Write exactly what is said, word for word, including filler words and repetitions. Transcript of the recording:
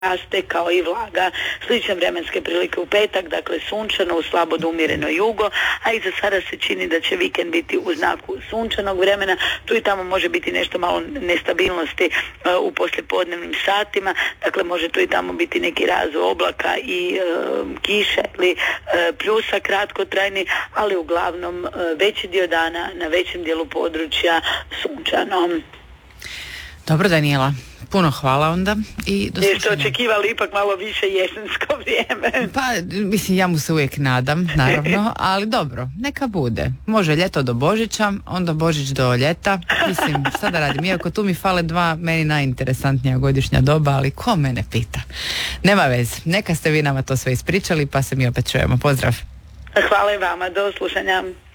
raste kao i vlaga. Slične vremenske prilike u petak, dakle sunčano, u slabo do umjereno jugo, a i za sada se čini da će vikend biti u znaku sunčanog vremena. Tu i tamo može biti nešto malo nestabilnosti uh, u poslijepodnevnim satima, dakle može tu i tamo biti neki razvoj oblaka i uh, kiše ili uh, pljusa kratkotrajni, ali uglavnom uh, veći dio dana na većem dijelu područja sunčano. Dobro, Danijela, puno hvala onda i do slušanja. Jeste očekivali ipak malo više jesensko vrijeme? Pa, mislim, ja mu se uvijek nadam, naravno, ali dobro, neka bude. Može ljeto do Božića, onda Božić do ljeta. Mislim, šta da radim, iako tu mi fale dva meni najinteresantnija godišnja doba, ali ko mene pita? Nema veze, neka ste vi nama to sve ispričali, pa se mi opet čujemo. Pozdrav. Hvala i vama, do slušanja.